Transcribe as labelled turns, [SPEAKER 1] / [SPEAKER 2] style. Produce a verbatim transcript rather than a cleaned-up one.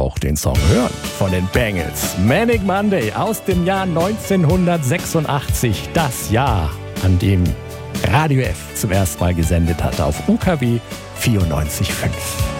[SPEAKER 1] auch den Song hören von den Bangles. Manic Monday aus dem Jahr neunzehnhundertsechsundachtzig. Das Jahr, an dem Radio F zum ersten Mal gesendet hat auf U K W vierundneunzig Komma fünf.